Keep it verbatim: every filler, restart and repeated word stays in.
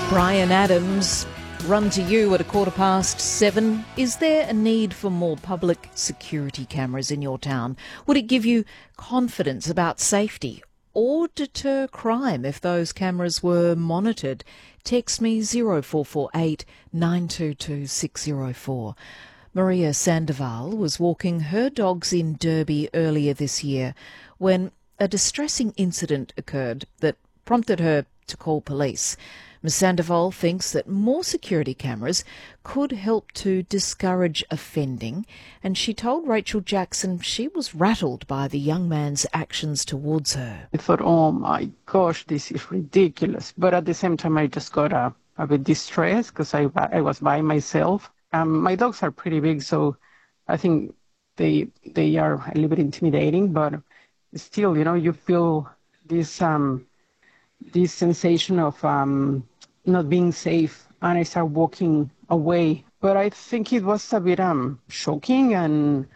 Brian Adams, run to you at a quarter past seven. Is there a need for more public security cameras in your town? Would it give you confidence about safety or deter crime if those cameras were monitored? Text me zero four four eight nine two two six zero four. Maria Sandoval was walking her dogs in Derby earlier this year when a distressing incident occurred that prompted her to call police. Miz Sandoval thinks that more security cameras could help to discourage offending, and she told Rachel Jackson she was rattled by the young man's actions towards her. I thought, oh my gosh, this is ridiculous. But at the same time, I just got a, a bit distressed because I, I was by myself. Um, my dogs are pretty big, so I think they they are a little bit intimidating, but still, you know, you feel this um, this sensation of um, not being safe, and I start walking away. But I think it was a bit um, shocking, and